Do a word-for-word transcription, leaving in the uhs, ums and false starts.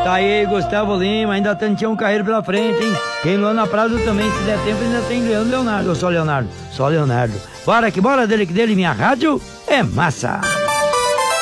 Tá aí, Gustavo Lima, ainda tem, tinha um carreiro pela frente, hein? Tem Luana Prado também, se der tempo ainda tem Leandro Leonardo. Ou só Leonardo? Só Leonardo. Bora que bora dele que dele, minha rádio é massa.